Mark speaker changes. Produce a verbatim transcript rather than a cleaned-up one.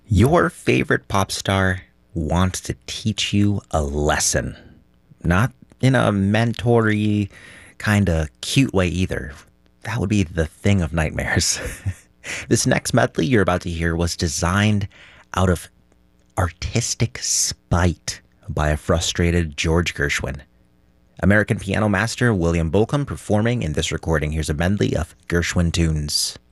Speaker 1: Your favorite pop star wants to teach you a lesson. Not in a mentory, kind of cute way either. That would be the thing of nightmares. This next medley you're about to hear was designed out of artistic spite by a frustrated George Gershwin. American piano master William Bolcom performing in this recording. Here's a medley of Gershwin tunes.